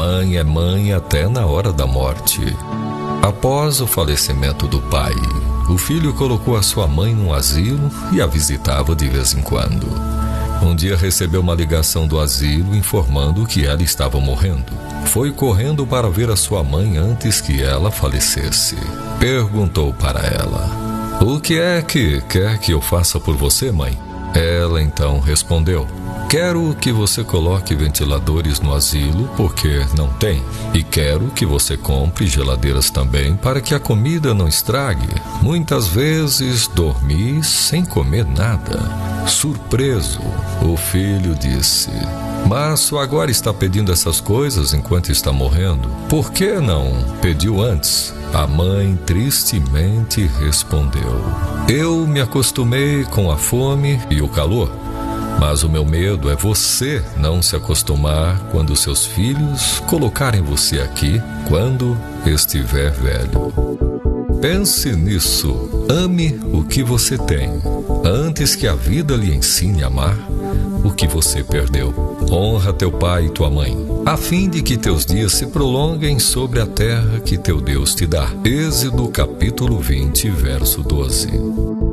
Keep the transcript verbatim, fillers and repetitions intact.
Mãe é mãe até na hora da morte. Após o falecimento do pai, o filho colocou a sua mãe num asilo e a visitava de vez em quando. Um dia recebeu uma ligação do asilo informando que ela estava morrendo. Foi correndo para ver a sua mãe antes que ela falecesse. Perguntou para ela: "O que é que quer que eu faça por você, mãe?" Ela então respondeu: "Quero que você coloque ventiladores no asilo porque não tem. E quero que você compre geladeiras também para que a comida não estrague. Muitas vezes dormi sem comer nada." Surpreso, o filho disse: "Mas agora está pedindo essas coisas enquanto está morrendo? Por que não pediu antes?" A mãe tristemente respondeu: "Eu me acostumei com a fome e o calor. Mas o meu medo é você não se acostumar quando seus filhos colocarem você aqui quando estiver velho." Pense nisso. Ame o que você tem, antes que a vida lhe ensine a amar o que você perdeu. Honra teu pai e tua mãe, a fim de que teus dias se prolonguem sobre a terra que teu Deus te dá. Êxodo capítulo vinte, verso doze.